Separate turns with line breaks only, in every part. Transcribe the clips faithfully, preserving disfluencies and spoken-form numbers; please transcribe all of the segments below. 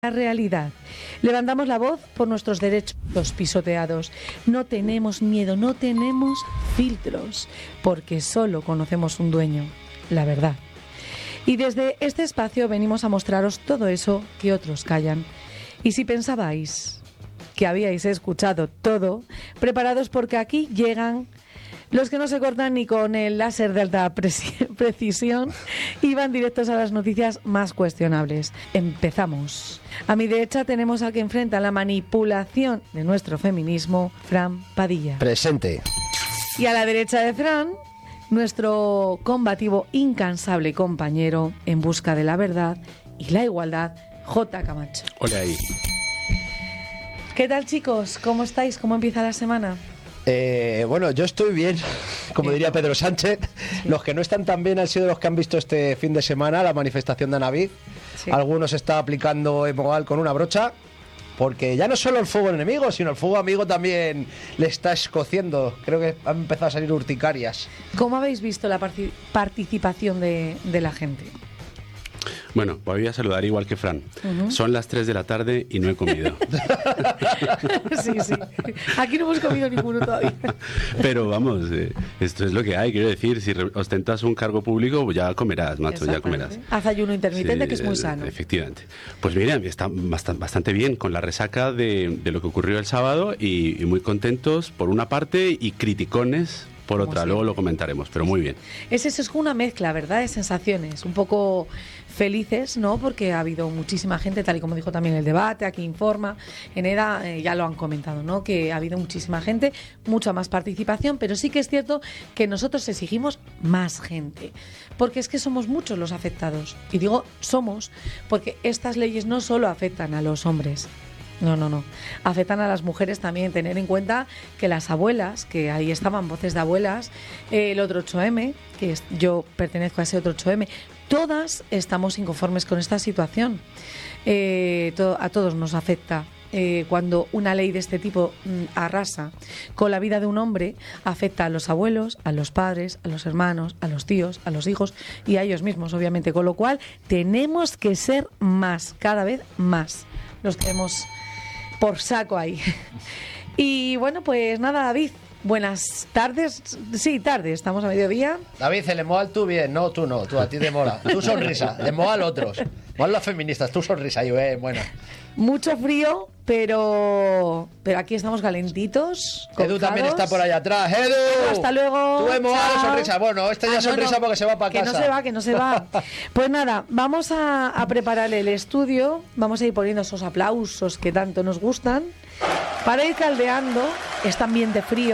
La realidad. Levantamos la voz por nuestros derechos pisoteados. No tenemos miedo, no tenemos filtros, porque solo conocemos un dueño, la verdad. Y desde este espacio venimos a mostraros todo eso que otros callan. Y si pensabais que habíais escuchado todo, preparados porque aquí llegan los que no se cortan ni con el láser de alta precisión y van directos a las noticias más cuestionables. Empezamos. A mi derecha tenemos al que enfrenta la manipulación de nuestro feminismo, Fran Padilla.
Presente.
Y a la derecha de Fran, nuestro combativo, incansable compañero en busca de la verdad y la igualdad, J. Camacho.
Hola ahí.
¿Qué tal, chicos? ¿Cómo estáis? ¿Cómo empieza la semana?
Eh, bueno, yo estoy bien, como diría Pedro Sánchez. Sí. Los que no están tan bien han sido los que han visto este fin de semana la manifestación de Navid. Sí. Algunos está aplicando Emoal con una brocha, porque ya no solo el fuego enemigo, sino el fuego amigo también le está escociendo. Creo que han empezado a salir urticarias.
¿Cómo habéis visto la partic- participación de, de la gente?
Bueno, voy a saludar igual que Fran. Uh-huh. Son las tres de la tarde y no he comido.
Sí, sí. Aquí no hemos comido ninguno todavía.
Pero vamos, eh, esto es lo que hay. Quiero decir, si ostentas un cargo público, pues ya comerás, macho, ya comerás.
Haz ayuno intermitente, sí, que es muy sano.
Efectivamente. Pues mira, está bastante, bastante bien con la resaca de, de lo que ocurrió el sábado y, y muy contentos por una parte y criticones por otra, luego lo comentaremos, pero muy bien.
Es eso, es una mezcla, ¿verdad?, de sensaciones, un poco felices, ¿no?, porque ha habido muchísima gente, tal y como dijo también el debate, aquí Informa, en EDA, eh, ya lo han comentado, ¿no?, que ha habido muchísima gente, mucha más participación, pero sí que es cierto que nosotros exigimos más gente, porque es que somos muchos los afectados, y digo somos, porque estas leyes no solo afectan a los hombres. No, no, no. Afectan a las mujeres también. Tener en cuenta que las abuelas, que ahí estaban voces de abuelas, eh, el otro ocho eme, que es, yo pertenezco a ese otro ocho eme, todas estamos inconformes con esta situación. Eh, to, a todos nos afecta. Eh, cuando una ley de este tipo mm, arrasa con la vida de un hombre, afecta a los abuelos, a los padres, a los hermanos, a los tíos, a los hijos y a ellos mismos, obviamente. Con lo cual, tenemos que ser más, cada vez más, los que hemos... por saco ahí. Y bueno, pues nada, David, buenas tardes. Sí, tarde, estamos a mediodía.
David, el Emoal tú bien, no, tú no, tú a ti te mola. Tú sonrisa, Emoal otros. Emoal las feministas, tú sonrisa, yo, eh, bueno.
Mucho frío, pero pero aquí estamos calentitos.
Edu
colgados.
también está por ahí atrás. ¡Edu!
Hasta luego.
Tú, Emoal, sonrisa. Bueno, esta ya
ah, no,
sonrisa
no,
porque se va para
que
casa.
Que no se va, que no se va. Pues nada, vamos a, a preparar el estudio. Vamos a ir poniendo esos aplausos que tanto nos gustan para ir caldeando este ambiente frío.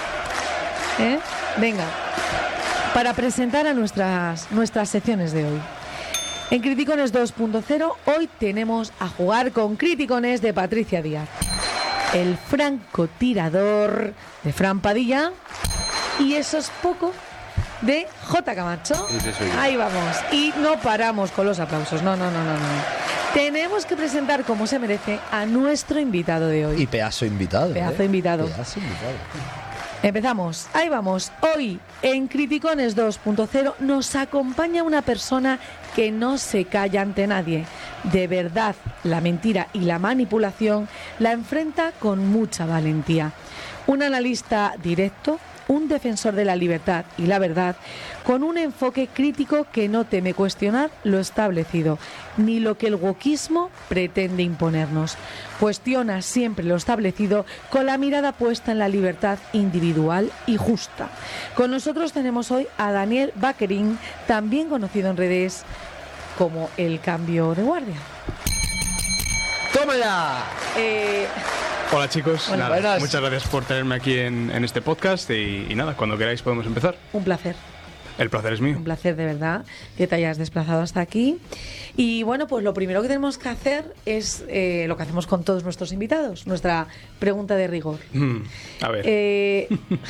¿Eh? Venga, para presentar a nuestras, nuestras secciones de hoy. En Criticones dos punto cero, hoy tenemos a jugar con Criticones de Patricia Díaz, el francotirador de Fran Padilla, y eso es poco de J. Camacho. Ahí vamos. Y no paramos con los aplausos. No, no, no, no, no. Tenemos que presentar como se merece a nuestro invitado de hoy.
Y pedazo invitado.
Pedazo
eh.
invitado.
Pedazo invitado.
Empezamos, ahí vamos. Hoy en Criticones dos punto cero nos acompaña una persona que no se calla ante nadie. De verdad, la mentira y la manipulación la enfrenta con mucha valentía. Un analista directo, un defensor de la libertad y la verdad, con un enfoque crítico que no teme cuestionar lo establecido, ni lo que el wokismo pretende imponernos. Cuestiona siempre lo establecido con la mirada puesta en la libertad individual y justa. Con nosotros tenemos hoy a Daniel Baquerín, también conocido en redes como El Cambio de Guardia.
¡Toma ya!
Eh...
Hola chicos,
bueno,
nada,
buenas.
Muchas gracias por tenerme aquí en, en este podcast y, y nada, cuando queráis podemos empezar.
Un placer.
El placer es mío.
Un placer de verdad que te hayas desplazado hasta aquí. Y bueno, pues lo primero que tenemos que hacer es eh, lo que hacemos con todos nuestros invitados, nuestra pregunta de rigor.
Mm, a ver.
Eh,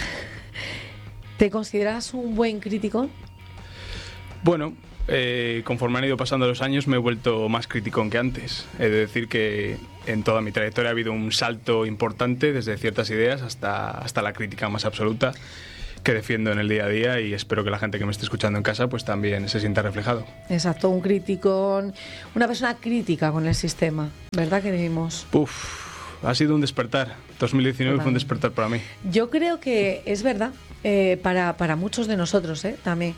¿Te consideras un buen crítico?
Bueno, eh, conforme han ido pasando los años me he vuelto más criticón que antes. He de decir que en toda mi trayectoria ha habido un salto importante desde ciertas ideas hasta, hasta la crítica más absoluta. que defiendo en el día a día y espero que la gente que me esté escuchando en casa pues también se sienta reflejado.
Exacto, un crítico, una persona crítica con el sistema, ¿verdad que vivimos?
Uf, ha sido un despertar. dos mil diecinueve claro. Fue un despertar para mí.
Yo creo que es verdad, eh, para, para muchos de nosotros eh, también,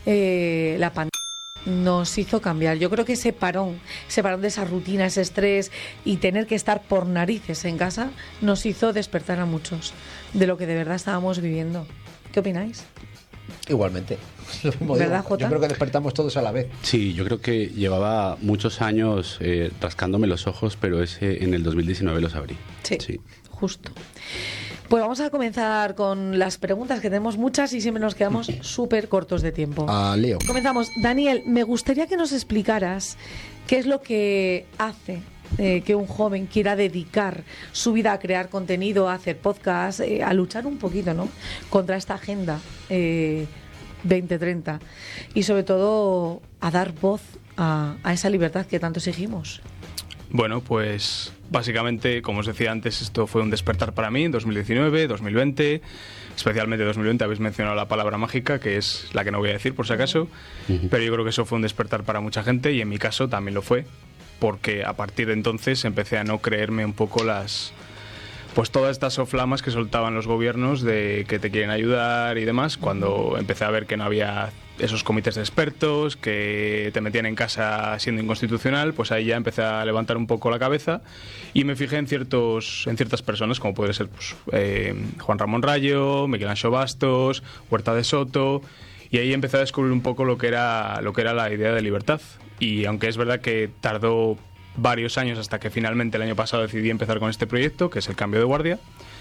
eh, la pandemia nos hizo cambiar. Yo creo que ese parón, ese parón de esa rutina, ese estrés y tener que estar por narices en casa nos hizo despertar a muchos de lo que de verdad estábamos viviendo. ¿Qué opináis?
Igualmente.
¿Verdad, Jota?
Yo creo que despertamos todos a la vez.
Sí, yo creo que llevaba muchos años eh, rascándome los ojos, pero ese en el dos mil diecinueve los abrí.
Sí, sí, justo. Pues vamos a comenzar con las preguntas, que tenemos muchas y siempre nos quedamos súper cortos de tiempo.
Ah, Leo.
Comenzamos. Daniel, me gustaría que nos explicaras qué es lo que hace eh, que un joven quiera dedicar su vida a crear contenido, a hacer podcast, eh, a luchar un poquito, ¿no?, contra esta agenda eh, veinte treinta y sobre todo a dar voz a, a esa libertad que tanto exigimos.
Bueno, pues básicamente, como os decía antes, esto fue un despertar para mí en dos mil diecinueve, dos mil veinte, especialmente dos mil veinte habéis mencionado la palabra mágica, que es la que no voy a decir por si acaso, uh-huh. Pero yo creo que eso fue un despertar para mucha gente y en mi caso también lo fue, porque a partir de entonces empecé a no creerme un poco las... pues todas estas soflamas que soltaban los gobiernos de que te quieren ayudar y demás, cuando empecé a ver que no había esos comités de expertos, que te metían en casa siendo inconstitucional, pues ahí ya empecé a levantar un poco la cabeza y me fijé en ciertos en ciertas personas, como puede ser pues, eh, Juan Ramón Rayo, Miguel Anxo Bastos, Huerta de Soto, y ahí empecé a descubrir un poco lo que era, lo que era la idea de libertad. Y aunque es verdad que tardó varios años hasta que finalmente el año pasado decidí empezar con este proyecto, que es el cambio de guardia,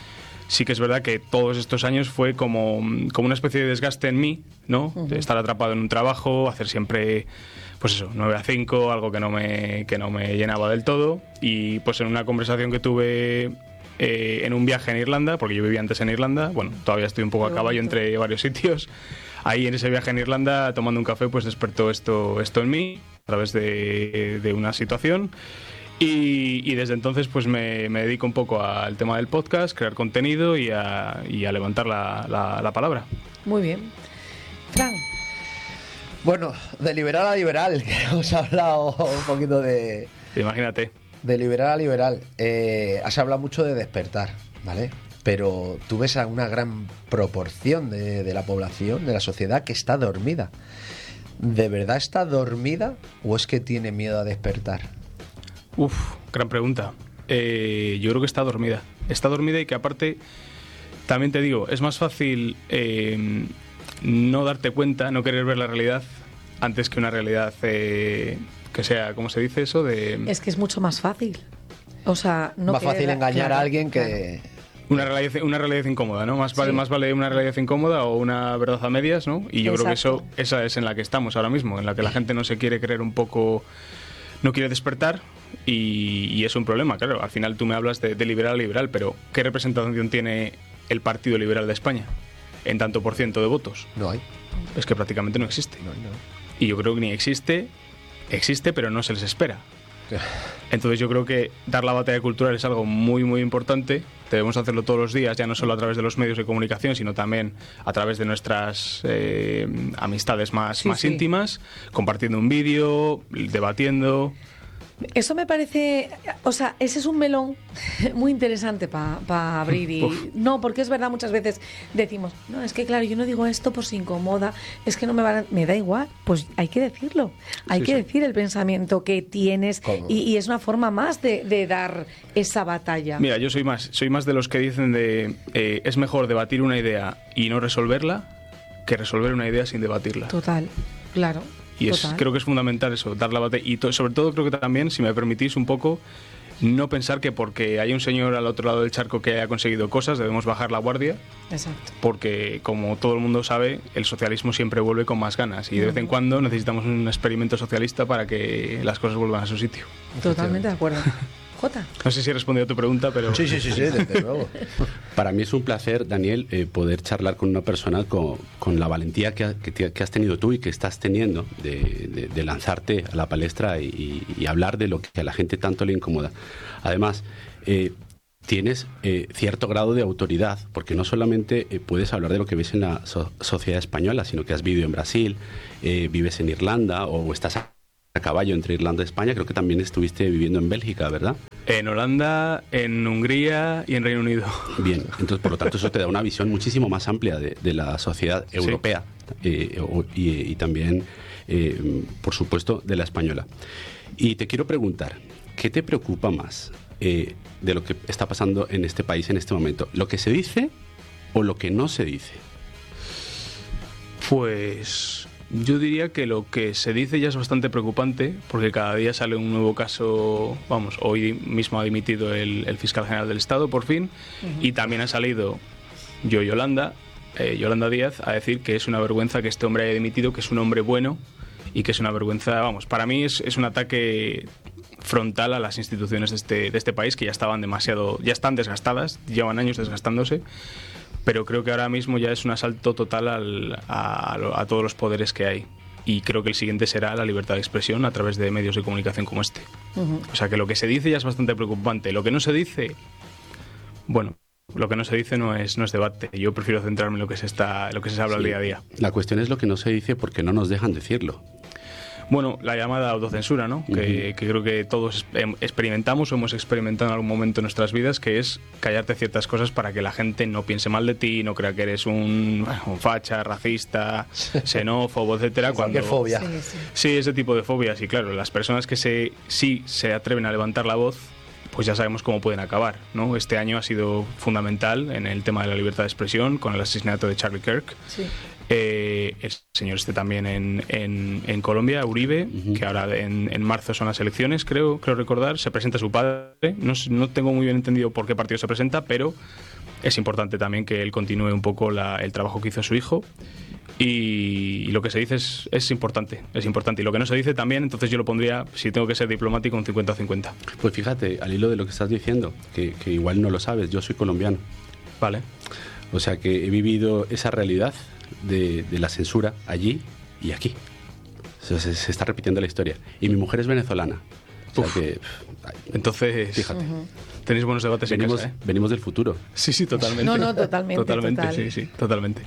sí que es verdad que todos estos años fue como, como una especie de desgaste en mí, ¿no? Uh-huh. Estar atrapado en un trabajo, hacer siempre, pues eso, nueve a cinco, algo que no me, que no me llenaba del todo. Y pues en una conversación que tuve eh, en un viaje en Irlanda, porque yo vivía antes en Irlanda, bueno, todavía estoy un poco a caballo entre varios sitios, ahí en ese viaje en Irlanda, tomando un café, pues despertó esto, esto en mí, a través de, de una situación. Y, y desde entonces pues me, me dedico un poco al tema del podcast, crear contenido y a, y a levantar la, la, la palabra.
Muy bien. Fran.
Bueno, de liberal a liberal, que hemos hablado un poquito de...
Imagínate.
De liberal a liberal. Eh, has hablado mucho de despertar, ¿vale? Pero tú ves a una gran proporción de, de la población, de la sociedad, que está dormida. ¿De verdad está dormida o es que tiene miedo a despertar?
Uf, gran pregunta. Eh, yo creo que está dormida. Está dormida y que aparte, también te digo, es más fácil eh, no darte cuenta, no querer ver la realidad, antes que una realidad eh, que sea, ¿cómo se dice eso? De...
Es que es mucho más fácil. O sea, no
más fácil engañar claro, a alguien que...
Claro.
Una realidad, una realidad incómoda, ¿no? Más vale, sí. más vale una realidad incómoda o una verdad a medias, ¿no? Y yo Exacto. creo que eso, esa es en la que estamos ahora mismo, en la que la gente no se quiere creer un poco, no quiere despertar y, y es un problema, claro. Al final tú me hablas de, de liberal a liberal, pero ¿qué representación tiene el Partido Liberal de España en tanto por ciento de votos?
No hay.
Es que prácticamente no existe.
No hay, no.
Y yo creo que ni existe, existe, pero no se les espera. Entonces yo creo que dar la batalla cultural es algo muy muy importante. Debemos hacerlo todos los días, ya no solo a través de los medios de comunicación, sino también a través de nuestras eh, amistades más, sí, más sí. íntimas, compartiendo un vídeo, debatiendo.
Eso me parece, o sea, ese es un melón muy interesante para pa abrir y Uf. no, porque es verdad, muchas veces decimos, no, es que claro, yo no digo esto por si incomoda, es que no me van a, me da igual, pues hay que decirlo, hay sí, que sí. decir el pensamiento que tienes y, y es una forma más de, de dar esa batalla.
Mira, yo soy más, soy más de los que dicen de eh, es mejor debatir una idea y no resolverla que resolver una idea sin debatirla.
Total, claro.
Y es, creo que es fundamental eso, dar la batalla. Y to, sobre todo creo que también, si me permitís un poco, no pensar que porque hay un señor al otro lado del charco que haya conseguido cosas, debemos bajar la guardia.
Exacto.
Porque, como todo el mundo sabe, el socialismo siempre vuelve con más ganas. Y de vez en cuando necesitamos un experimento socialista para que las cosas vuelvan a su sitio.
Totalmente de acuerdo. Jota.
No sé si he respondido a tu pregunta, pero...
Sí, sí, sí, sí, desde luego.
Para mí es un placer, Daniel, eh, poder charlar con una persona con, con la valentía que, que, que has tenido tú y que estás teniendo de, de, de lanzarte a la palestra y, y hablar de lo que a la gente tanto le incomoda. Además, eh, tienes eh, cierto grado de autoridad, porque no solamente eh, puedes hablar de lo que ves en la so- sociedad española, sino que has vivido en Brasil, eh, vives en Irlanda o estás a, a caballo entre Irlanda y España. Creo que también estuviste viviendo en Bélgica, ¿verdad?
En Holanda, en Hungría y en Reino Unido.
Bien, entonces por lo tanto eso te da una visión muchísimo más amplia de, de la sociedad europea, sí. eh, o, y, y también, eh, por supuesto, de la española. Y te quiero preguntar, ¿qué te preocupa más eh, de lo que está pasando en este país en este momento? ¿Lo que se dice o lo que no se dice?
Pues yo diría que lo que se dice ya es bastante preocupante, porque cada día sale un nuevo caso. Vamos, hoy mismo ha dimitido el, el fiscal general del Estado, por fin, uh-huh. y también ha salido yo, Yolanda, eh, Yolanda Díaz, a decir que es una vergüenza que este hombre haya dimitido, que es un hombre bueno y que es una vergüenza. Vamos, para mí es, es un ataque frontal a las instituciones de este, de este país, que ya estaban demasiado, ya están desgastadas, llevan años desgastándose. Pero creo que ahora mismo ya es un asalto total al, a, a todos los poderes que hay. Y creo que el siguiente será la libertad de expresión a través de medios de comunicación como este. Uh-huh. O sea que lo que se dice ya es bastante preocupante. Lo que no se dice, bueno, lo que no se dice no es, no es debate. Yo prefiero centrarme en lo que se, está, lo que se habla sí. al día a día.
La cuestión es lo que no se dice porque no nos dejan decirlo.
Bueno, la llamada autocensura, ¿no? Uh-huh. que, que creo que todos experimentamos o hemos experimentado en algún momento en nuestras vidas, que es callarte ciertas cosas para que la gente no piense mal de ti, no crea que eres un, un facha, racista, xenófobo, etcétera.
Cualquier fobia.
Sí, sí.
sí, ese tipo de fobias. Y claro, las personas que se, sí se atreven a levantar la voz, pues ya sabemos cómo pueden acabar, ¿no? Este año ha sido fundamental en el tema de la libertad de expresión con el asesinato de Charlie Kirk. Sí. Eh, el señor este también en, en, en Colombia, Uribe, uh-huh. que ahora en, en marzo son las elecciones, creo, creo recordar, se presenta su padre, no, no tengo muy bien entendido por qué partido se presenta, pero es importante también que él continúe un poco la, el trabajo que hizo su hijo, y, y lo que se dice es, es importante, es importante, y lo que no se dice también, entonces yo lo pondría, si tengo que ser diplomático, un cincuenta a cincuenta.
Pues fíjate, al hilo de lo que estás diciendo, que, que igual no lo sabes, yo soy colombiano.
Vale.
O sea que he vivido esa realidad De, de la censura allí y aquí. Se, se, se está repitiendo la historia. Y mi mujer es venezolana. O sea que,
entonces,
fíjate.
Uh-huh. Tenéis buenos debates
venimos,
en casa, ¿eh?
Venimos del futuro.
Sí, sí, totalmente.
No, no, totalmente.
Totalmente,
total.
sí, sí, totalmente.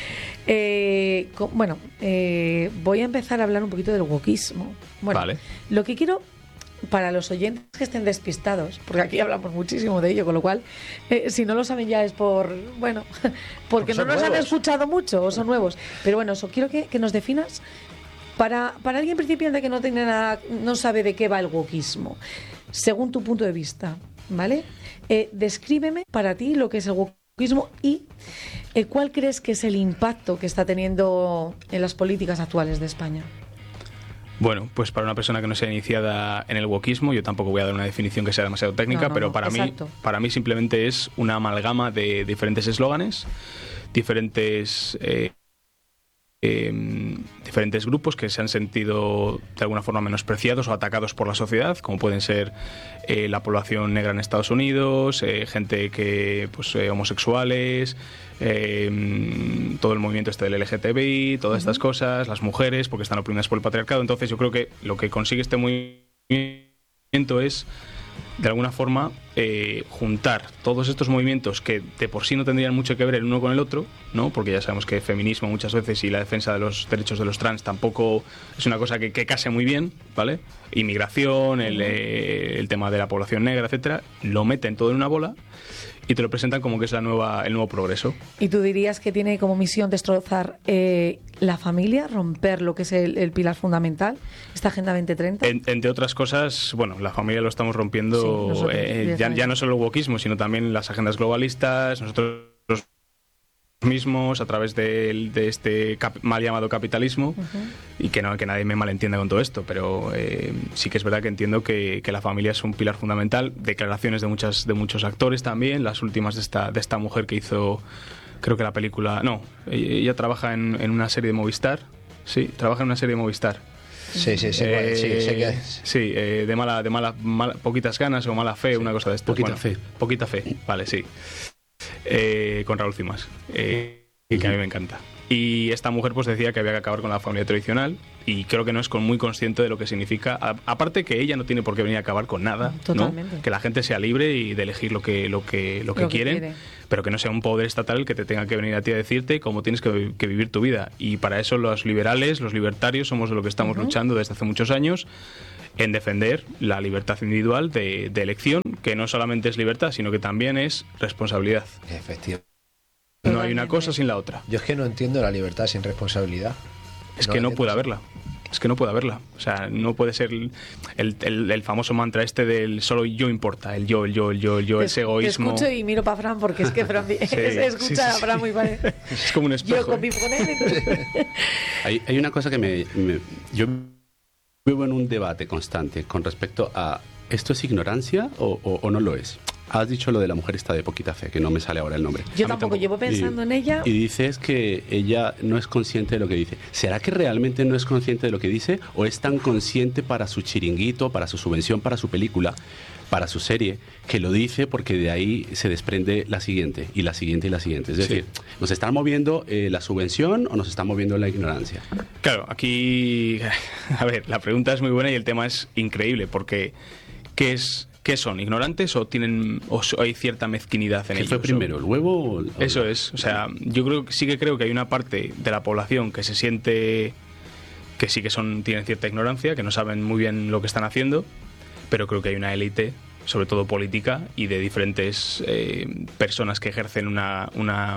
Eh, co- bueno, eh, voy a empezar a hablar un poquito del wokismo. Bueno,
vale.
Lo que quiero, para los oyentes que estén despistados, porque aquí hablamos muchísimo de ello, con lo cual, eh, si no lo saben ya es por, bueno, porque no nos nuevos. han escuchado mucho o son nuevos. Pero bueno, eso quiero que, que nos definas, para, para alguien principiante que no tiene nada, no sabe de qué va el wokismo, según tu punto de vista, ¿vale? Eh, descríbeme para ti lo que es el wokismo y eh, cuál crees que es el impacto que está teniendo en las políticas actuales de España.
Bueno, pues para una persona que no sea iniciada en el wokismo, yo tampoco voy a dar una definición que sea demasiado técnica, no, no, pero para no, mí, para mí simplemente es una amalgama de diferentes eslóganes, diferentes eh, eh, diferentes grupos que se han sentido de alguna forma menospreciados o atacados por la sociedad, como pueden ser eh, la población negra en Estados Unidos, eh, gente que, pues, eh, homosexuales, eh, todo el movimiento este del L G T B I, todas uh-huh. estas cosas, las mujeres, porque están oprimidas por el patriarcado. Entonces yo creo que lo que consigue este movimiento es, de alguna forma, eh, juntar todos estos movimientos que de por sí no tendrían mucho que ver el uno con el otro, ¿no? Porque ya sabemos que el feminismo muchas veces y la defensa de los derechos de los trans tampoco es una cosa que, que case muy bien, ¿vale? Inmigración, el, eh, el tema de la población negra, etcétera, lo meten todo en una bola y te lo presentan como que es la nueva, el nuevo progreso.
¿Y tú dirías que tiene como misión destrozar eh, la familia, romper lo que es el, el pilar fundamental, esta Agenda veinte treinta?
En, entre otras cosas, bueno, la familia lo estamos rompiendo, sí, nosotros, eh, ya, ya no solo el wokismo, sino también las agendas globalistas, nosotros mismos a través de, de este cap, mal llamado capitalismo, uh-huh. y que no que nadie me malentienda con todo esto, pero eh, sí que es verdad que entiendo que, que la familia es un pilar fundamental. Declaraciones de muchas de muchos actores también, las últimas de esta de esta mujer que hizo, creo que la película, no, ella trabaja en, en una serie de Movistar, sí, trabaja en una serie de Movistar.
Sí, sí, sí, eh, sí, sé que es.
Sí, eh, de mala, de mala, mala, poquitas ganas o mala fe, sí, una cosa de esto.
Poquita
bueno,
fe.
Poquita fe, vale, sí. Eh, con Raúl Cimas, eh, y que a mí me encanta. Y esta mujer pues decía que había que acabar con la familia tradicional y creo que no es con muy consciente de lo que significa. A, aparte que ella no tiene por qué venir a acabar con nada,
Totalmente.
¿no? Que la gente sea libre y de elegir lo que lo que lo que,
Lo que
quieren,
quiere.
pero que no sea un poder estatal el que te tenga que venir a ti a decirte cómo tienes que, que vivir tu vida. Y para eso los liberales, los libertarios somos de lo que estamos uh-huh. luchando desde hace muchos años, en defender la libertad individual de, de elección, que no solamente es libertad, sino que también es responsabilidad.
Efectivamente.
No hay una cosa sin la otra.
Yo es que no entiendo la libertad sin responsabilidad.
Es
no
que no
entiendo.
puede haberla. Es que no puede haberla. O sea, no puede ser el, el, el, el famoso mantra este del solo yo importa. El yo, el yo, el yo, el yo,
Te,
ese egoísmo.
Te escucho y miro para Fran porque es que Fran sí, se escucha
sí, sí,
a Fran muy parecido.
Es como un espejo.
Yo convivo con él.
hay, hay una cosa que me, me... Yo vivo en un debate constante con respecto a ¿esto es ignorancia o, o, o no lo es? Has dicho lo de la mujer esta de poquita fe, que no me sale ahora el nombre.
Yo tampoco, llevo pensando
y,
en ella.
Y dices que ella no es consciente de lo que dice. ¿Será que realmente no es consciente de lo que dice? ¿O es tan consciente para su chiringuito, para su subvención, para su película, para su serie, que lo dice porque de ahí se desprende la siguiente, y la siguiente, y la siguiente? Es decir, sí. ¿nos están moviendo eh, la subvención o nos están moviendo la ignorancia?
Claro, aquí... A ver, la pregunta es muy buena y el tema es increíble, porque ¿qué es...? ¿Qué son? ¿Ignorantes o tienen o hay cierta mezquinidad en
¿Qué
ellos?
fue primero, el huevo o el...
Eso es. O sea, yo creo sí que creo que hay una parte de la población que se siente que sí que son tienen cierta ignorancia, que no saben muy bien lo que están haciendo, pero creo que hay una élite, sobre todo política y de diferentes eh, personas que ejercen una, una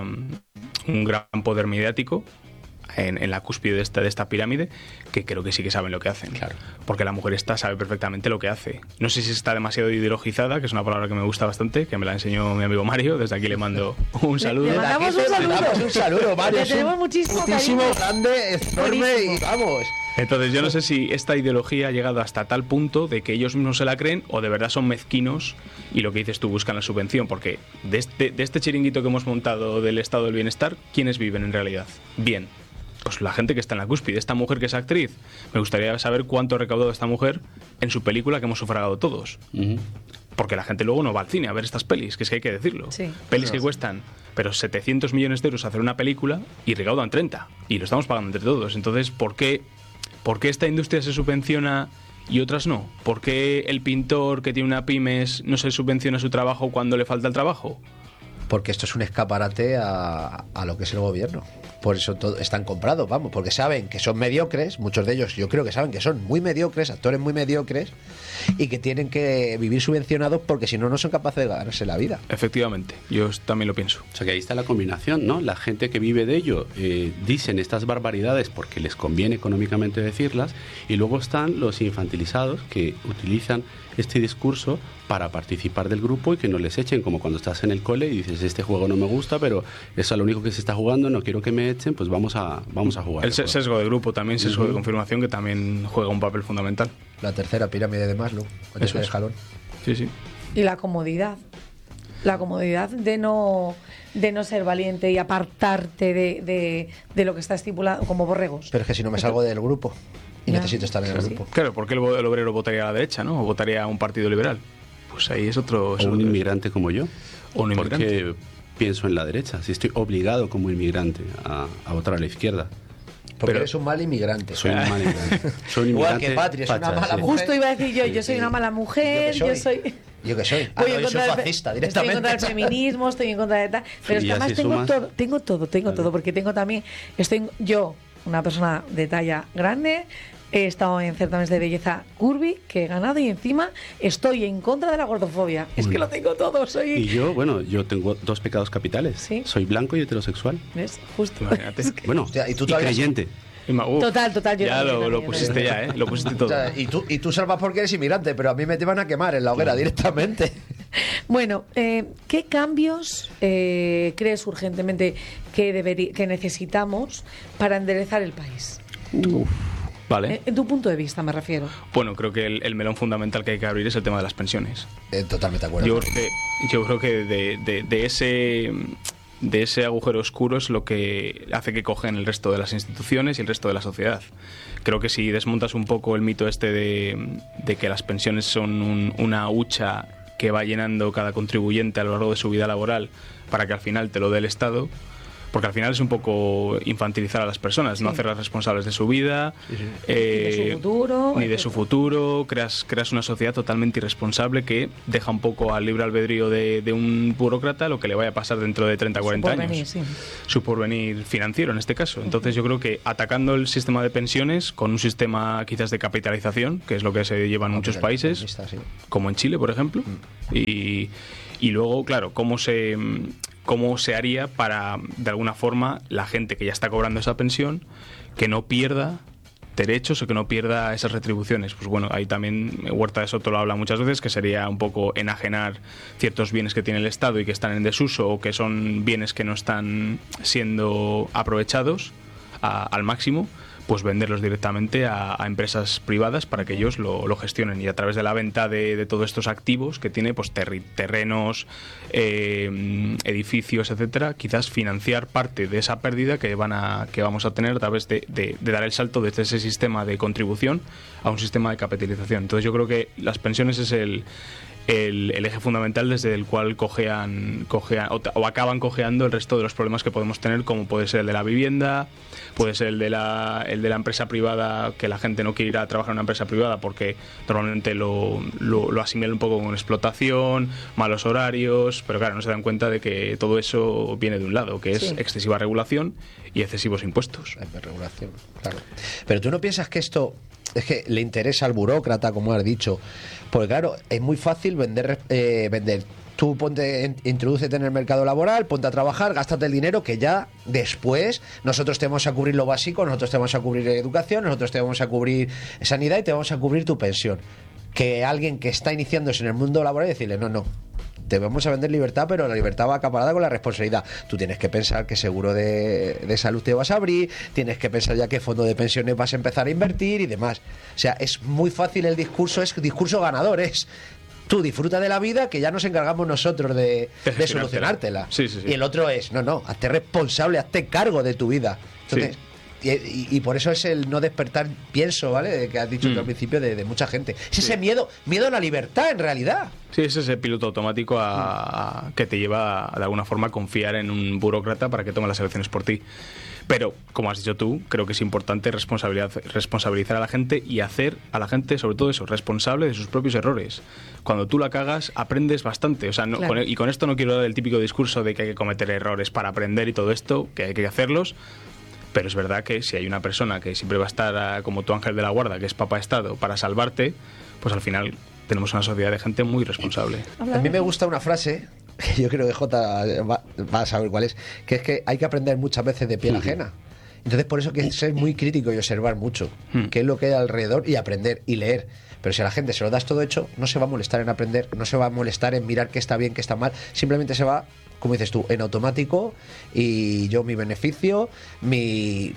un gran poder mediático En, en la cúspide de esta, de esta pirámide, que creo que sí que saben lo que hacen.
Claro.
Porque la mujer esta sabe perfectamente lo que hace. No sé si está demasiado ideologizada, que es una palabra que me gusta bastante, que me la enseñó mi amigo Mario. Desde aquí le mando un saludo.
Le mandamos un saludo.
Le damos un saludo, Mario.
Le tenemos muchísimo
muchísimo,
cariño.
grande, enorme
Buenísimo.
y vamos.
Entonces yo no sé si esta ideología ha llegado hasta tal punto de que ellos mismos se la creen o de verdad son mezquinos y lo que dices tú, buscan la subvención. Porque de este, de este chiringuito que hemos montado del estado del bienestar, ¿quiénes viven en realidad? Bien. Pues la gente que está en la cúspide. Esta mujer que es actriz, me gustaría saber cuánto ha recaudado esta mujer en su película que hemos sufragado todos. Uh-huh. Porque la gente luego no va al cine a ver estas pelis, que es que hay que decirlo.
Sí.
Pelis que cuestan, pero setecientos millones de euros hacer una película y recaudan treinta. Y lo estamos pagando entre todos. Entonces, ¿por qué, por qué esta industria se subvenciona y otras no? ¿Por qué el pintor que tiene una pymes no se subvenciona su trabajo cuando le falta el trabajo?
Porque esto es un escaparate a, a lo que es el gobierno. Por eso todo, están comprados, vamos, porque saben que son mediocres, muchos de ellos yo creo que saben que son muy mediocres, actores muy mediocres, y que tienen que vivir subvencionados porque si no, no son capaces de ganarse la vida.
Efectivamente, yo también lo pienso.
O sea que ahí está la combinación, ¿no? La gente que vive de ello eh, dicen estas barbaridades porque les conviene económicamente decirlas, y luego están los infantilizados que utilizan este discurso para participar del grupo y que no les echen, como cuando estás en el cole y dices, este juego no me gusta, pero eso es lo único que se está jugando, no quiero que me echen, pues vamos a, vamos a jugar.
El sesgo de grupo también, sesgo uh-huh. de confirmación, que también juega un papel fundamental.
La tercera pirámide de Maslow, el tercer escalón.
Sí, sí.
Y la comodidad. La comodidad de no, de no ser valiente y apartarte de, de, de lo que está estipulado como borregos.
Pero es que si no me salgo del grupo y
ya.
necesito estar en el
sí,
grupo.
Sí.
Claro, ¿por qué el, el obrero votaría a la derecha, no? O votaría a un partido liberal. Pues ahí es otro...
O un inmigrante como yo.
O un inmigrante.
Porque pienso en la derecha. Si estoy obligado como inmigrante a, a votar a la izquierda.
Porque
pero
eres un mal inmigrante.
Soy un mal inmigrante. Soy un
Igual
inmigrante
que Patri, es
facha,
una mala
sí.
mujer.
Justo iba a decir yo, yo soy una mala mujer,
¿Yo
yo
qué soy?
soy...
¿Yo qué soy? Ah,
Voy
no,
en
yo soy
contra del,
fascista,
estoy
directamente.
en contra del feminismo, estoy en contra de tal. Pero
Sí,
es que además
así
tengo
sumas.
todo, tengo todo, tengo
Vale.
todo, porque tengo también, estoy yo, una persona de talla grande, he estado en certámenes de belleza curvy, que he ganado, y encima estoy en contra de la gordofobia. Es que lo tengo todo, soy...
Y yo, bueno, yo tengo dos pecados capitales.
¿Sí?
Soy blanco y heterosexual.
¿Ves? Justo.
Imagínate.
Es que-
Bueno,
Hostia, ¿y tú
y
todavía-
creyente.
Uf,
Total, total, yo
Ya
también,
lo,
yo
lo
también,
pusiste
yo
ya, ¿eh? Lo pusiste
O
todo.
sea, y, tú, y tú salvas porque eres inmigrante, pero a mí me te van a quemar en la hoguera directamente.
Bueno, eh, ¿qué cambios eh, crees urgentemente que, deberi- que necesitamos para enderezar el país?
Vale.
Eh, en tu punto de vista me refiero.
Bueno, creo que el, el melón fundamental que hay que abrir es el tema de las pensiones.
Eh, totalmente de acuerdo.
Yo creo que, yo creo que de, de- de ese de ese agujero oscuro es lo que hace que cogen el resto de las instituciones y el resto de la sociedad. Creo que si desmontas un poco el mito este de, de que las pensiones son un- una hucha que va llenando cada contribuyente a lo largo de su vida laboral para que al final te lo dé el Estado, porque al final es un poco infantilizar a las personas, sí. no hacerlas responsables de su vida,
sí, sí.
Eh,
ni de su futuro,
ni de su futuro. Creas, creas una sociedad totalmente irresponsable que deja un poco al libre albedrío de, de un burócrata lo que le vaya a pasar dentro de treinta, cuarenta
su porvenir,
años.
Sí.
Su porvenir financiero en este caso. Entonces yo creo que atacando el sistema de pensiones con un sistema quizás de capitalización, que es lo que se lleva en muchos países,
sí.
como en Chile, por ejemplo, mm. y, y luego, claro, cómo se... cómo se haría para, de alguna forma, la gente que ya está cobrando esa pensión, que no pierda derechos o que no pierda esas retribuciones. Pues bueno, ahí también Huerta de Soto lo habla muchas veces, que sería un poco enajenar ciertos bienes que tiene el Estado y que están en desuso o que son bienes que no están siendo aprovechados a, al máximo, pues venderlos directamente a, a empresas privadas para que ellos lo, lo gestionen, y a través de la venta de, de todos estos activos que tiene, pues terri, terrenos, eh, edificios, etcétera, quizás financiar parte de esa pérdida que van a que vamos a tener a través de, de, de dar el salto desde ese sistema de contribución a un sistema de capitalización. Entonces yo creo que las pensiones es el El, el eje fundamental desde el cual cojean, cojean o, o acaban cojeando el resto de los problemas que podemos tener, como puede ser el de la vivienda, puede ser el de la, el de la empresa privada, que la gente no quiere ir a trabajar en una empresa privada porque normalmente lo, lo, lo asimila un poco con explotación, malos horarios, pero claro, no se dan cuenta de que todo eso viene de un lado, que es sí. excesiva regulación y excesivos impuestos.
Regulación, claro. Pero tú no piensas que esto es que le interesa al burócrata, como has dicho, porque claro, es muy fácil vender, eh, vender. Tú ponte, introdúcete en el mercado laboral, ponte a trabajar, gástate el dinero que ya después nosotros te vamos a cubrir lo básico, nosotros te vamos a cubrir educación, nosotros te vamos a cubrir sanidad y te vamos a cubrir tu pensión. Que alguien que está iniciándose en el mundo laboral decirle, no, no, te vamos a vender libertad, pero la libertad va acaparada con la responsabilidad. Tú tienes que pensar qué seguro de, de salud te vas a abrir, tienes que pensar ya qué fondo de pensiones vas a empezar a invertir y demás. O sea, es muy fácil el discurso, es discurso ganador, es tú disfruta de la vida que ya nos encargamos nosotros de, de solucionártela.
Sí, sí, sí.
Y el otro es, no, no, hazte responsable, hazte cargo de tu vida. Entonces, sí. Y, y, y por eso es el no despertar, pienso, ¿vale? Que has dicho mm. tú al principio de, de mucha gente. Es sí. ese miedo, miedo a la libertad, en realidad.
Sí, es ese piloto automático a, a, que te lleva a, de alguna forma a confiar en un burócrata para que tome las elecciones por ti. Pero, como has dicho tú, creo que es importante responsabilizar a la gente y hacer a la gente, sobre todo eso, responsable de sus propios errores. Cuando tú la cagas, aprendes bastante. O sea, no, claro. con, y con esto no quiero dar el típico discurso de que hay que cometer errores para aprender y todo esto, que hay que hacerlos. Pero es verdad que si hay una persona que siempre va a estar como tu ángel de la guarda, que es Papá Estado, para salvarte, pues al final tenemos una sociedad de gente muy responsable.
A mí me gusta una frase, que yo creo que Jota va, va a saber cuál es, que es que hay que aprender muchas veces de piel ajena. Entonces por eso hay que ser muy crítico y observar mucho qué es lo que hay alrededor y aprender y leer. Pero si a la gente se lo das todo hecho, no se va a molestar en aprender, no se va a molestar en mirar qué está bien, qué está mal, simplemente se va, como dices tú, en automático, y yo mi beneficio, mi,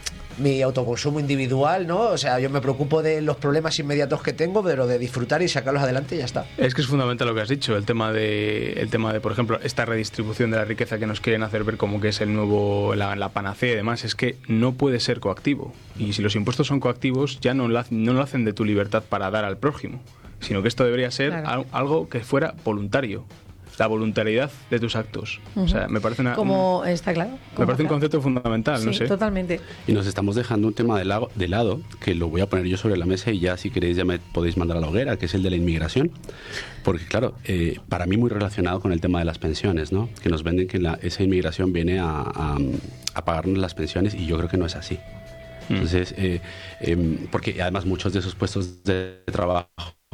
mi autoconsumo individual, ¿no? O sea, yo me preocupo de los problemas inmediatos que tengo, pero de disfrutar y sacarlos adelante y ya está.
Es que es fundamental lo que has dicho, el tema de, el tema de por ejemplo, esta redistribución de la riqueza que nos quieren hacer ver como que es el nuevo, la, la panacea y demás, es que no puede ser coactivo. Y si los impuestos son coactivos, ya no lo, no lo hacen de tu libertad para dar al prójimo, sino que esto debería ser claro. algo que fuera voluntario. La voluntariedad de tus actos. Uh-huh. O sea, me parece una,
como
un,
está claro.
Me parece un concepto fundamental,
sí,
no sé.
Totalmente.
Y nos estamos dejando un tema de lado, de lado, que lo voy a poner yo sobre la mesa y ya si queréis ya me podéis mandar a la hoguera, que es el de la inmigración. Porque claro, eh, para mí muy relacionado con el tema de las pensiones, ¿no? Que nos venden que la, esa inmigración viene a, a, a pagarnos las pensiones y yo creo que no es así. Mm. Entonces, eh, eh, porque además muchos de esos puestos de trabajo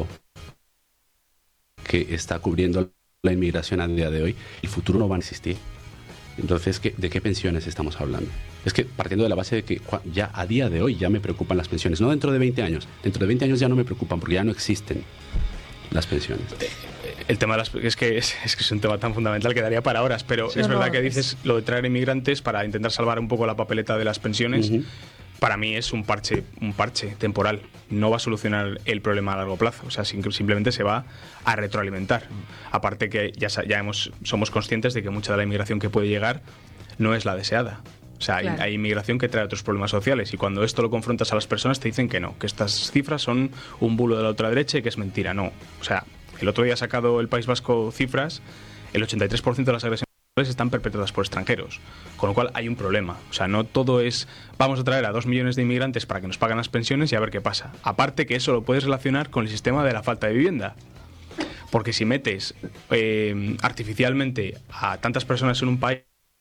que está cubriendo la inmigración a día de hoy, el futuro no va a existir. Entonces, ¿qué, ¿de qué pensiones estamos hablando? Es que partiendo de la base de que ya a día de hoy ya me preocupan las pensiones, no dentro de veinte años, dentro de veinte años ya no me preocupan porque ya no existen las pensiones.
El tema de las, es, que es, es que es un tema tan fundamental que daría para horas, pero sí, es verdad no, que dices es... lo de traer inmigrantes para intentar salvar un poco la papeleta de las pensiones. Uh-huh. Para mí es un parche, un parche temporal. No va a solucionar el problema a largo plazo. O sea, simplemente se va a retroalimentar. Aparte que ya, ya hemos, somos conscientes de que mucha de la inmigración que puede llegar no es la deseada. O sea, claro. hay, hay inmigración que trae otros problemas sociales y cuando esto lo confrontas a las personas te dicen que no, que estas cifras son un bulo de la ultraderecha y que es mentira. No. O sea, el otro día ha sacado el País Vasco cifras, el ochenta y tres por ciento de las agresiones están perpetradas por extranjeros, con lo cual hay un problema. O sea, no todo es vamos a traer a dos millones de inmigrantes para que nos paguen las pensiones y a ver qué pasa. Aparte que eso lo puedes relacionar con el sistema de la falta de vivienda, porque si metes eh, artificialmente a tantas personas en un país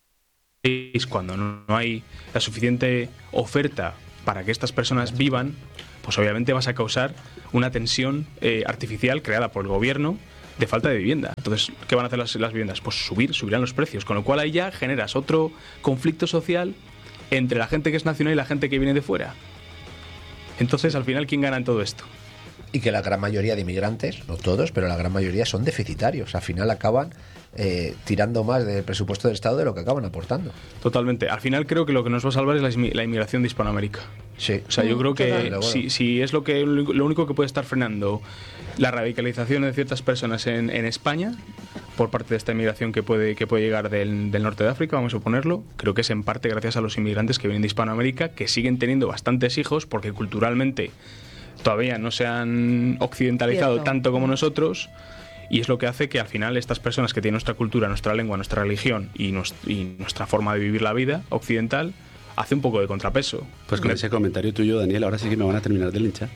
cuando no, no hay la suficiente oferta para que estas personas vivan, pues obviamente vas a causar una tensión eh, artificial creada por el gobierno de falta de vivienda. Entonces, ¿qué van a hacer las, las viviendas? Pues subir, subirán los precios, con lo cual ahí ya generas otro conflicto social entre la gente que es nacional y la gente que viene de fuera. Entonces, al final, ¿quién gana en todo esto?
Y que la gran mayoría de inmigrantes, no todos, pero la gran mayoría son deficitarios. Al final acaban eh, tirando más del presupuesto del Estado de lo que acaban aportando.
Totalmente. Al final creo que lo que nos va a salvar es la, la inmigración de Hispanoamérica.
Sí.
O sea, yo creo que
Total, bueno.
si, si es lo que lo único que puede estar frenando la radicalización de ciertas personas en, en España por parte de esta inmigración que puede, que puede llegar del, del norte de África, vamos a suponerlo, creo que es en parte gracias a los inmigrantes que vienen de Hispanoamérica, que siguen teniendo bastantes hijos porque culturalmente todavía no se han occidentalizado
Cierto.
tanto como nosotros, y es lo que hace que al final estas personas que tienen nuestra cultura, nuestra lengua, nuestra religión y, nos, y nuestra forma de vivir la vida occidental hace un poco de contrapeso.
Pues con
Me-
ese comentario tuyo, Daniel, ahora sí que me van a terminar de linchar.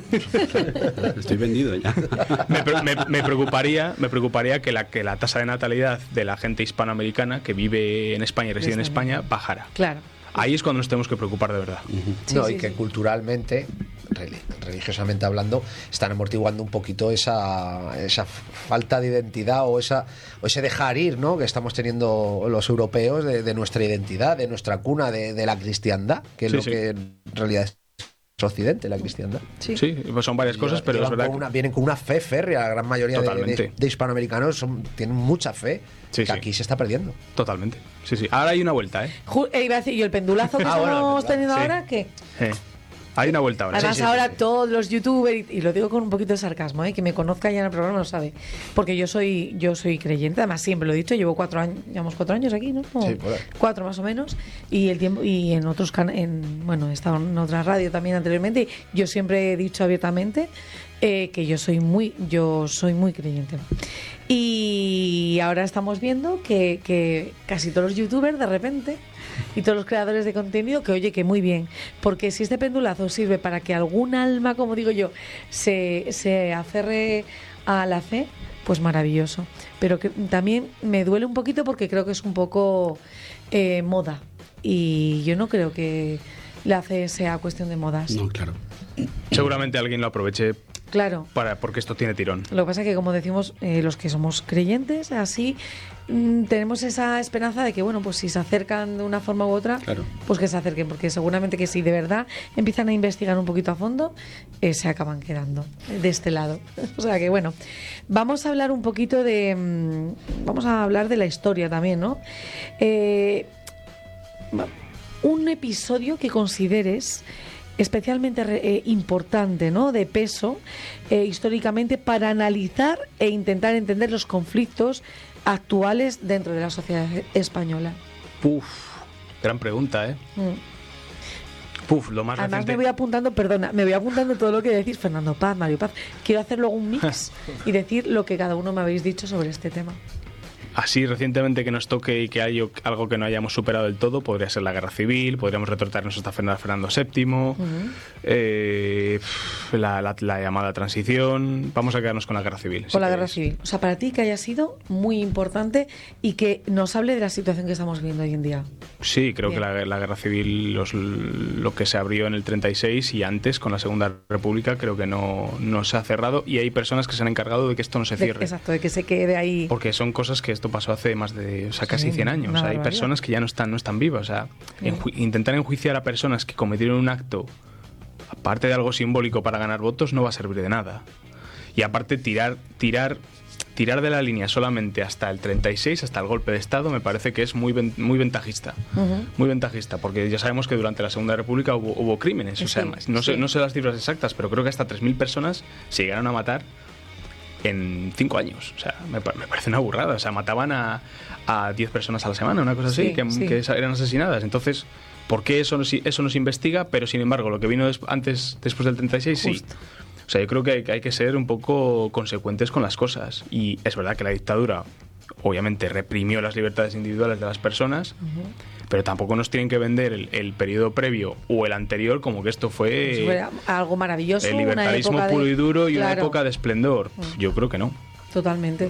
Estoy vendido ya.
Me, pre- me- me preocuparía me preocuparía que la que la tasa de natalidad de la gente hispanoamericana que vive en España y reside en España bajara.
Claro.
Ahí es cuando nos tenemos que preocupar de verdad.
Sí,
no,
sí,
y que
sí.
culturalmente, reli- religiosamente hablando, están amortiguando un poquito esa, esa falta de identidad o esa o ese dejar ir, ¿no?, que estamos teniendo los europeos de, de nuestra identidad, de nuestra cuna, de, de la cristiandad, que es
Sí,
lo
sí.
que en realidad es Occidente, la cristiandad.
Sí.
Sí, pues son varias cosas, pero es
Llevan
verdad.
con
que-
una- vienen con una fe férrea, la gran mayoría de,
Totalmente.
de- de hispanoamericanos son- tienen mucha fe,
Sí,
que
sí.
aquí se está perdiendo.
Totalmente. Sí, sí. Ahora hay una vuelta, ¿eh?
Ju- eh, iba a decir, y el pendulazo que
Ah, bueno, el
estamos
pendulazo,
teniendo
sí.
ahora, que
Eh, Hay una vuelta ahora.
además
sí, sí,
ahora
sí.
todos los youtubers, y, y lo digo con un poquito de sarcasmo, ¿eh? Que me conozca ya en el programa lo sabe, porque yo soy yo soy creyente, además siempre lo he dicho, llevo cuatro años, llevamos cuatro años aquí, ¿no? O
Sí, por ahí.
cuatro más o menos, y el tiempo y en otros can en bueno he estado en otra radio también anteriormente, y yo siempre he dicho abiertamente eh, que yo soy muy yo soy muy creyente. Y ahora estamos viendo que, que casi todos los youtubers de repente y todos los creadores de contenido, que oye, que muy bien, porque si este pendulazo sirve para que algún alma, como digo yo, se, se aferre a la fe, pues maravilloso. Pero que también me duele un poquito porque creo que es un poco eh, moda, y yo no creo que la fe sea cuestión de modas.
No, claro.
Seguramente alguien lo aproveche
Claro.
para porque esto tiene tirón.
Lo que pasa es que, como decimos, eh, los que somos creyentes, así mm, tenemos esa esperanza de que, bueno, pues si se acercan de una forma u otra,
Claro.
pues que se acerquen, porque seguramente que si de verdad empiezan a investigar un poquito a fondo, eh, se acaban quedando de este lado. O sea que, bueno, vamos a hablar un poquito de... mm, vamos a hablar de la historia también, ¿no? Eh, un episodio que consideres especialmente eh, importante, ¿no?, de peso eh, históricamente, para analizar e intentar entender los conflictos actuales dentro de la sociedad española.
Puf, gran pregunta, ¿eh?
Mm.
Puf, lo más
Además
reciente.
me voy apuntando, perdona, me voy apuntando todo lo que decís Fernando Paz, Mario Paz. Quiero hacer luego un mix y decir lo que cada uno me habéis dicho sobre este tema.
Así recientemente que nos toque y que haya algo que no hayamos superado del todo, podría ser la guerra civil, podríamos retrotraernos hasta Fernando, Fernando séptimo,
Ujú.
eh, la, la- la llamada transición. Vamos a quedarnos con la guerra civil.
Con
si
la guerra
queréis.
civil. O sea, para ti que haya sido muy importante y que nos hable de la situación que estamos viendo hoy en día.
Sí, creo
Bien.
que la, la guerra civil, los- lo que se abrió en el treinta y seis y antes con la Segunda República, creo que no, no se ha cerrado, y hay personas que se han encargado de que esto no se
De-
cierre.
exacto, de que se quede ahí.
Porque son cosas que esto pasó hace más de, o sea, casi
Sí,
cien años.
una
O sea, hay
barbaridad.
personas que ya no están, no están vivas. O sea, enju- intentar enjuiciar a personas que cometieron un acto, aparte de algo simbólico para ganar votos, no va a servir de nada. Y aparte tirar, tirar, tirar de la línea solamente hasta el treinta y seis, hasta el golpe de Estado, me parece que es muy, ven- muy ventajista.
Ujú.
Muy ventajista, porque ya sabemos que durante la Segunda República hubo, hubo crímenes. O sea,
Sí,
no sé,
sí.
no sé las cifras exactas, pero creo que hasta tres mil personas se llegaron a matar en cinco años. O sea, me, pa- me parece una burrada. O sea, mataban a, a diez personas a la semana, una cosa así,
Sí,
que,
sí.
que esa- eran asesinadas. Entonces, ¿por qué eso no, se- eso no se investiga? Pero, sin embargo, lo que vino des- antes, después del treinta y seis, sí.
Justo.
O sea, yo creo que hay, que hay que ser un poco consecuentes con las cosas. Y es verdad que la dictadura obviamente reprimió las libertades individuales de las personas, uh-huh. pero tampoco nos tienen que vender el, el periodo previo o el anterior como que esto fue,
pues fue algo maravilloso,
el libertarismo
una
puro
de...
y duro y
claro.
una época de esplendor. Uh-huh. Yo creo que no.
Totalmente.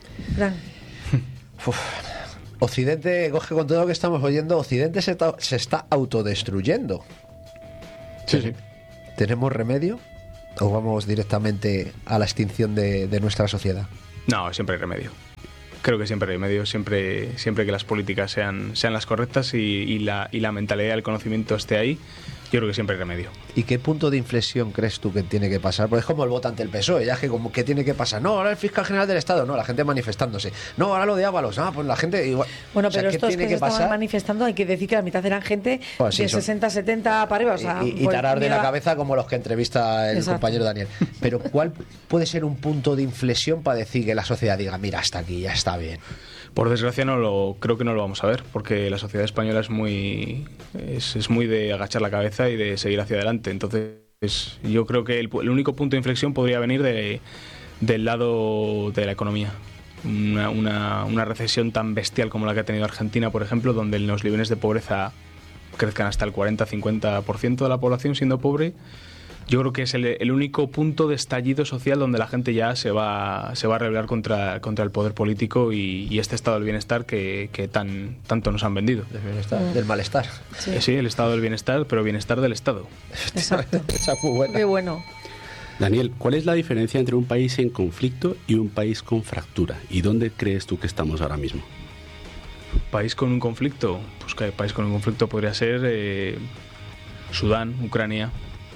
Uf. Occidente, coge con todo lo que estamos oyendo, Occidente se está, se está autodestruyendo.
Sí, sí.
¿Tenemos remedio o vamos directamente a la extinción de, de nuestra sociedad?
No, siempre hay remedio. Creo que siempre hay remedio, siempre, siempre que las políticas sean, sean las correctas y, y, la, y la mentalidad del conocimiento esté ahí, yo creo que siempre hay remedio.
¿Y qué punto de inflexión crees tú que tiene que pasar? Porque es como el voto ante el P S O E, ya es que como que tiene que pasar. No, ahora el fiscal general del Estado, no, la gente manifestándose. No, ahora lo de Ábalos, ah, pues la gente igual.
Bueno,
o sea,
pero
¿qué
estos
tiene
que,
que
se estaban
pasar?
manifestando, hay que decir que la mitad eran gente
Pues sí,
de
son...
sesenta, setenta para arriba. O sea,
y y
pues,
tarar de
mira...
la cabeza como los que entrevista el
Exacto.
compañero Daniel. Pero ¿cuál puede ser un punto de inflexión para decir que la sociedad diga, mira, hasta aquí, ya está bien?
Por desgracia no lo creo que no lo vamos a ver, porque la sociedad española es muy es, es muy de agachar la cabeza y de seguir hacia adelante. Entonces yo creo que el, el único punto de inflexión podría venir de, del lado de la economía. Una, una, una recesión tan bestial como la que ha tenido Argentina, por ejemplo, donde los niveles de pobreza crezcan hasta el cuarenta a cincuenta por ciento de la población siendo pobre. Yo creo que es el, el único punto de estallido social donde la gente ya se va, se va a rebelar contra, contra el poder político y, y este estado del bienestar que, que tan, tanto nos han vendido.
Del bienestar, del malestar.
Sí. sí, el estado del bienestar, pero bienestar del Estado.
Exacto.
Esa es muy buena.
Qué bueno.
Daniel, ¿cuál es la diferencia entre un país en conflicto y un país con fractura? ¿Y dónde crees tú que estamos ahora mismo?
¿País con un conflicto? Pues que país con un conflicto podría ser eh, Sudán, Ucrania,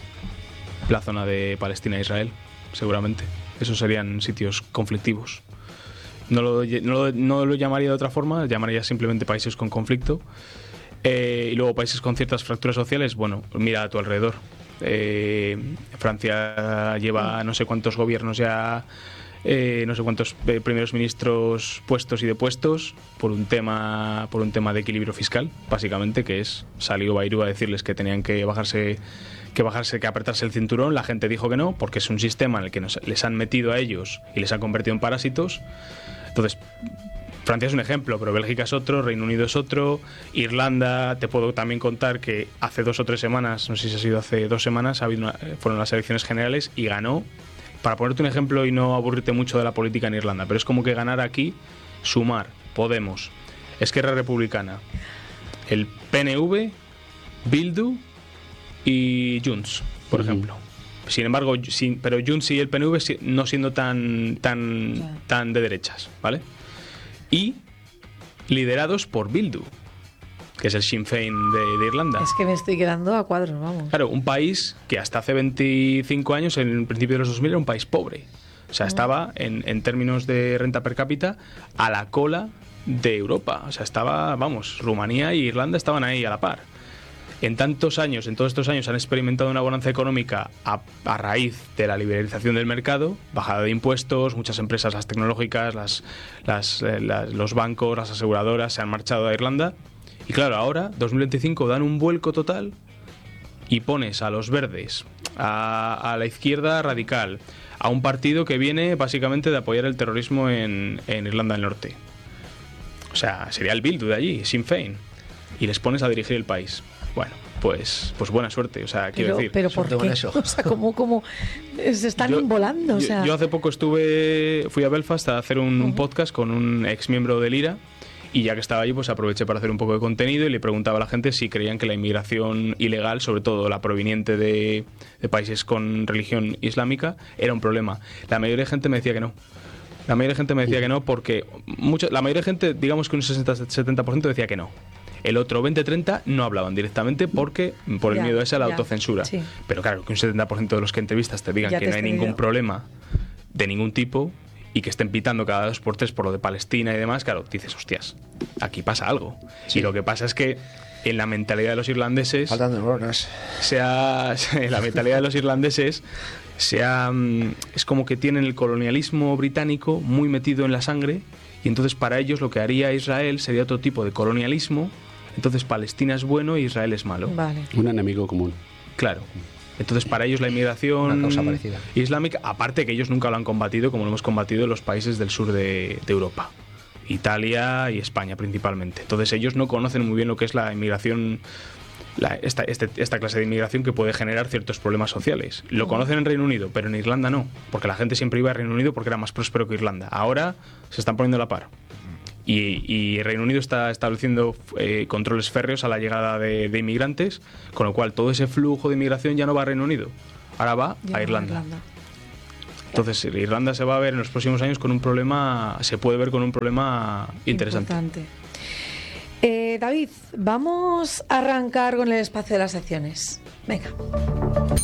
la zona de Palestina e Israel, seguramente. Esos serían sitios conflictivos. No lo, no lo, no lo llamaría de otra forma, llamaría simplemente países con conflicto. Eh, y luego países con ciertas fracturas sociales, bueno, mira a tu alrededor. Eh, Francia lleva no sé cuántos gobiernos ya, eh, no sé cuántos eh, primeros ministros puestos y depuestos por un tema por un tema de equilibrio fiscal, básicamente, que es, salió Bayrou a decirles que tenían que bajarse que bajarse, que apretarse el cinturón. La gente dijo que no, porque es un sistema en el que nos, les han metido a ellos y les han convertido en parásitos. Entonces, Francia es un ejemplo, pero Bélgica es otro, Reino Unido es otro, Irlanda, te puedo también contar que hace dos o tres semanas, no sé si ha sido hace dos semanas, ha habido una, fueron las elecciones generales y ganó, para ponerte un ejemplo y no aburrirte mucho de la política en Irlanda, pero es como que ganar aquí, Sumar, Podemos, Esquerra Republicana, el P N V, Bildu y Junts, por uh-huh. ejemplo. Sin embargo, sin, pero Junts y el P N V no siendo tan, tan, yeah. tan de derechas, ¿vale? Y liderados por Bildu, que es el Sinn Féin de, de Irlanda.
Es que me estoy quedando a cuadros, vamos.
Claro, un país que hasta hace veinticinco años, en el principio de los dos mil, era un país pobre. O sea, estaba, en, en términos de renta per cápita, a la cola de Europa. O sea, estaba, vamos, Rumanía y Irlanda estaban ahí a la par. En tantos años, en todos estos años, han experimentado una bonanza económica a, a raíz de la liberalización del mercado, bajada de impuestos, muchas empresas, las tecnológicas, las, las, eh, las, los bancos, las aseguradoras se han marchado a Irlanda. Y claro, ahora, dos mil veinticinco, dan un vuelco total y pones a los verdes, a, a la izquierda radical, a un partido que viene básicamente de apoyar el terrorismo en, en Irlanda del Norte. O sea, sería el Bildu de allí, Sinn Féin. Y les pones a dirigir el país. Bueno, pues, pues buena suerte, o sea, quiero
pero,
decir.
Pero ¿por qué? Eso. O sea, ¿cómo, cómo se están yo, volando? O sea.
yo, yo hace poco estuve, fui a Belfast a hacer un, uh-huh. un podcast con un ex miembro del I R A y ya que estaba allí, pues aproveché para hacer un poco de contenido y le preguntaba a la gente si creían que la inmigración ilegal, sobre todo la proveniente de, de países con religión islámica, era un problema. La mayoría de gente me decía que no. La mayoría de gente me decía que no porque mucho, la mayoría de gente, digamos que un sesenta a setenta por ciento decía que no. El otro veinte a treinta no hablaban directamente porque por el ya, miedo ese a la ya, autocensura. Sí. Pero claro, que un setenta por ciento de los que entrevistas te digan ya que te no hay ningún yo. problema de ningún tipo y que estén pitando cada dos por tres por lo de Palestina y demás, claro, dices, hostias, aquí pasa algo. Sí. Y lo que pasa es que en la mentalidad de los irlandeses...
Faltan neuronas.
Sea, en la mentalidad de los irlandeses sea, es como que tienen el colonialismo británico muy metido en la sangre y entonces para ellos lo que haría Israel sería otro tipo de colonialismo. Entonces Palestina es bueno e Israel es malo.
Vale.
Un enemigo común.
Claro. Entonces para ellos la inmigración islámica, aparte que ellos nunca lo han combatido como lo hemos combatido en los países del sur de, de Europa. Italia y España principalmente. Entonces ellos no conocen muy bien lo que es la inmigración, la, esta, este, esta clase de inmigración que puede generar ciertos problemas sociales. Lo conocen en Reino Unido, pero en Irlanda no, porque la gente siempre iba a Reino Unido porque era más próspero que Irlanda. Ahora se están poniendo a la par. Y, y Reino Unido está estableciendo eh, controles férreos a la llegada de, de inmigrantes, con lo cual todo ese flujo de inmigración ya no va a Reino Unido, ahora va ya a Irlanda. Irlanda. Entonces Irlanda se va a ver en los próximos años con un problema, se puede ver con un problema interesante.
Importante. Eh, David, vamos a arrancar con el espacio de las secciones. Venga.